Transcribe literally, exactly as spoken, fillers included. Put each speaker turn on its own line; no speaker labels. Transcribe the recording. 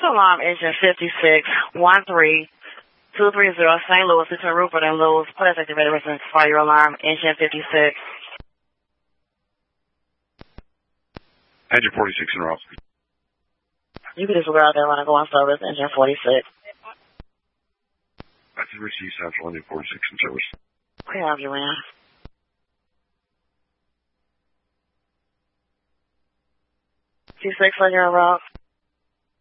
Alarm engine fifty-six one three two three zero, Saint Louis, between Rupert and Lewis. Please activate residence fire alarm engine fifty-six.
Engine forty-six in route.
You can just go out there when I go on service, engine forty-six.
I can receive Central Engine forty-six in service.
Where have you in? T six on your route.